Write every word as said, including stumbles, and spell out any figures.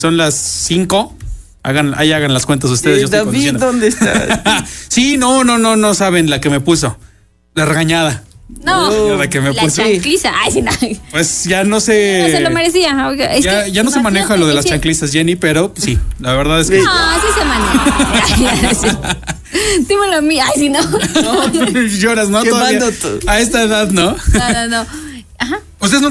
Son las cinco. Hagan, ahí hagan las cuentas ustedes. Eh, yo estoy David, conduciendo. ¿dónde está? Sí, no, no, no, no saben la que me puso. La regañada. No, La que me la puso. chancliza. Ay, sí, no. Pues ya no sé. No se lo merecía. Es ya, que, ya no se maneja lo de las imagínate, chanclizas, Jenny, pero sí, la verdad es que. No, sí se maneja. Dímelo a mí. Ay, sí, no. No, lloras, ¿no? Quemando Todavía. todo. A esta edad, ¿no? No, no, no. Ajá. Ustedes no